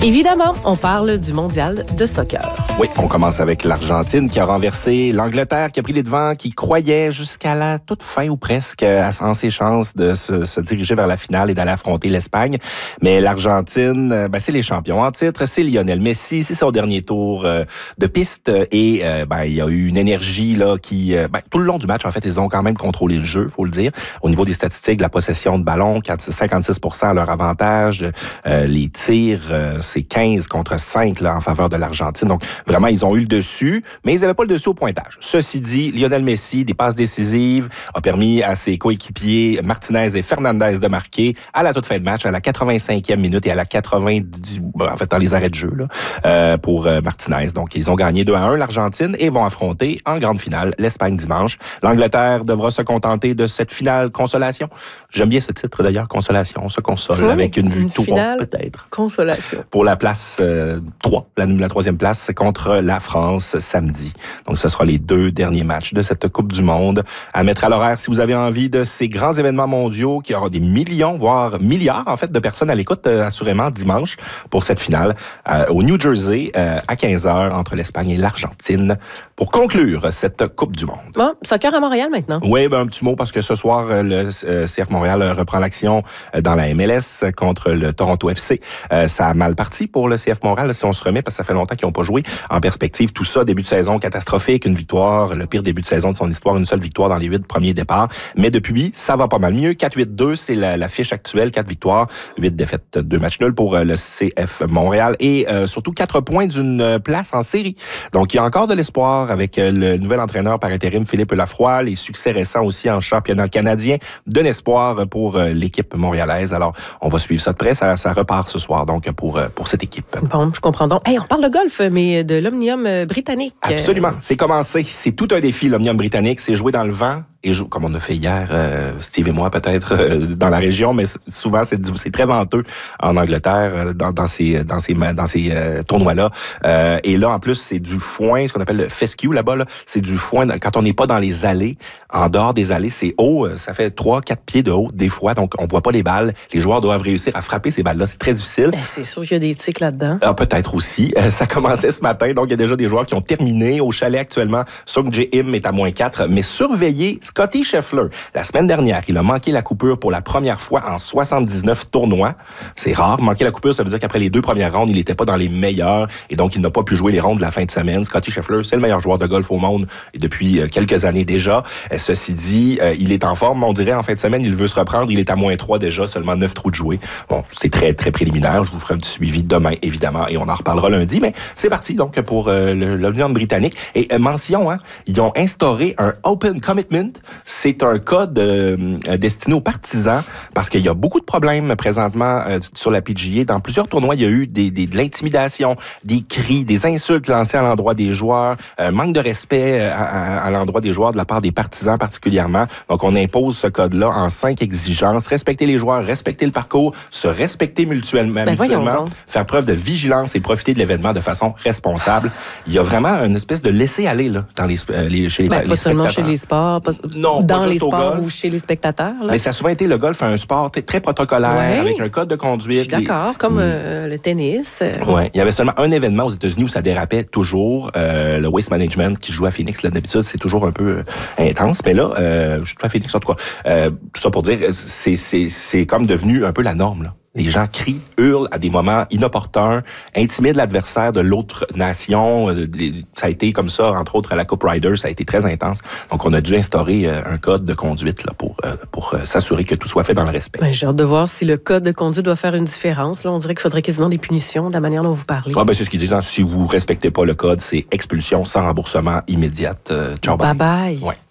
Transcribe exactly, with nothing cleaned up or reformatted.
Évidemment, on parle du mondial de soccer. Oui, on commence avec l'Argentine qui a renversé l'Angleterre, qui a pris les devants, qui croyait jusqu'à la toute fin ou presque en ses chances de se, se diriger vers la finale et d'aller affronter l'Espagne. Mais l'Argentine, ben, c'est les champions en titre, c'est Lionel Messi, c'est son dernier tour euh, de piste et euh, ben, il y a eu une énergie là qui, euh, ben, tout le long du match, en fait, ils ont quand même contrôlé le jeu, faut le dire. Au niveau des statistiques, la possession de ballon, cinquante-six pour cent à leur avantage, euh, les tirs, euh, c'est quinze contre cinq là, en faveur de l'Argentine. Donc, vraiment, ils ont eu le dessus, mais ils n'avaient pas le dessus au pointage. Ceci dit, Lionel Messi, des passes décisives, a permis à ses coéquipiers Martinez et Fernandez de marquer à la toute fin de match, à la quatre-vingt-cinquième minute et à la quatre-vingt-dix, en fait, dans les arrêts de jeu, là, euh, pour euh, Martinez. Donc, ils ont gagné deux à un l'Argentine et vont affronter en grande finale l'Espagne dimanche. L'Angleterre devra se contenter de cette finale consolation. J'aime bien ce titre, d'ailleurs, consolation. On se console oui, avec une victoire, peut-être. Consolation. Pour la place euh, trois, la, la troisième place contre la France samedi. Donc, ce sera les deux derniers matchs de cette Coupe du Monde. À mettre à l'horaire, si vous avez envie de ces grands événements mondiaux, qui aura des millions, voire milliards, en fait, de personnes à l'écoute, euh, assurément, dimanche, pour cette finale, euh, au New Jersey, euh, à quinze heures, entre l'Espagne et l'Argentine, pour conclure cette Coupe du Monde. Bon, soccer à Montréal maintenant. Oui, ben, un petit mot, parce que ce soir, le euh, C F Montréal reprend l'action dans la M L S contre le Toronto F C. Euh, ça a mal parti pour le C F Montréal, là, si on se remet, parce que ça fait longtemps qu'ils n'ont pas joué. En perspective, tout ça, début de saison catastrophique, une victoire, le pire début de saison de son histoire, une seule victoire dans les huit premiers départs. Mais depuis, ça va pas mal mieux. quatre huit deux, c'est la, la fiche actuelle, quatre victoires, huit défaites, deux matchs nuls pour le C F Montréal et euh, surtout quatre points d'une place en série. Donc, il y a encore de l'espoir avec le nouvel entraîneur par intérim, Philippe Lafroy, les succès récents aussi en championnat canadien, de l'espoir pour l'équipe montréalaise. Alors, on va suivre ça de près. Ça, ça repart ce soir, donc, pour, pour cette équipe. Bon, je comprends donc. Hey, on parle de golf, mais de l'Omnium britannique. Absolument. C'est commencé. C'est tout un défi, l'Omnium britannique. C'est jouer dans le vent. Et jou- comme on a fait hier, euh, Steve et moi peut-être euh, dans la région, mais souvent c'est, c'est très venteux en Angleterre euh, dans, dans ces dans ces dans ces euh, tournois-là. Euh, et là en plus c'est du foin, ce qu'on appelle le fescue là-bas. Là, c'est du foin quand on n'est pas dans les allées. En dehors des allées, c'est haut, ça fait trois quatre pieds de haut des fois, donc on voit pas les balles. Les joueurs doivent réussir à frapper ces balles-là, c'est très difficile. Ben, c'est sûr qu'il y a des tics là-dedans. Ah, peut-être aussi. Euh, ça commençait ce matin, donc il y a déjà des joueurs qui ont terminé au chalet actuellement. Sung Jae Im est à moins quatre, mais surveillez Scotty Scheffler. La semaine dernière, il a manqué la coupure pour la première fois en soixante-dix-neuf tournois. C'est rare. Manquer la coupure, ça veut dire qu'après les deux premières rondes, il n'était pas dans les meilleurs et donc il n'a pas pu jouer les rondes de la fin de semaine. Scotty Scheffler, c'est le meilleur joueur de golf au monde et depuis quelques années déjà. Ceci dit, il est en forme. On dirait en fin de semaine, il veut se reprendre. Il est à moins trois déjà, seulement neuf trous de jouer. Bon, c'est très, très préliminaire. Je vous ferai un petit suivi demain, évidemment, et on en reparlera lundi. Mais c'est parti, donc, pour euh, l'Omnium britannique. Et euh, mention, hein, ils ont instauré un Open Commitment. C'est un code euh, destiné aux partisans parce qu'il y a beaucoup de problèmes présentement euh, sur la P G A. Dans plusieurs tournois, il y a eu des, des, de l'intimidation, des cris, des insultes lancées à l'endroit des joueurs, un manque de respect à, à, à l'endroit des joueurs de la part des partisans particulièrement. Donc, on impose ce code-là en cinq exigences. Respecter les joueurs, respecter le parcours, se respecter mutuellement, ben mutuellement faire preuve de vigilance et profiter de l'événement de façon responsable. Il y a vraiment une espèce de laisser-aller là, dans les, les, chez les, ben, les pas seulement chez les sports, pas, non, dans pas les juste sports golf, ou chez les spectateurs. Là. Mais ça a souvent été le golf, un sport t- très protocolaire, ouais, avec un code de conduite. Je suis d'accord, et, comme euh, le tennis. Oui, il y avait seulement un événement aux États-Unis où ça dérapait toujours, euh, le Waste Management qui joue à Phoenix. Là, d'habitude, c'est toujours un peu euh, intense, mais là, euh, je suis à Phoenix en tout cas. Euh, tout ça pour dire, c'est, c'est, c'est comme devenu un peu la norme, là. Les gens crient, hurlent à des moments inopportuns, intimident l'adversaire de l'autre nation. Ça a été comme ça, entre autres, à la Coupe Ryder, ça a été très intense. Donc, on a dû instaurer un code de conduite là, pour, pour s'assurer que tout soit fait dans le respect. Ben, j'ai hâte de voir si le code de conduite doit faire une différence. Là, on dirait qu'il faudrait quasiment des punitions de la manière dont vous parlez. Ah, ben, c'est ce qu'ils disent. Hein. Si vous ne respectez pas le code, c'est expulsion sans remboursement immédiate. Euh, ciao, bye. Bye bye. Ouais.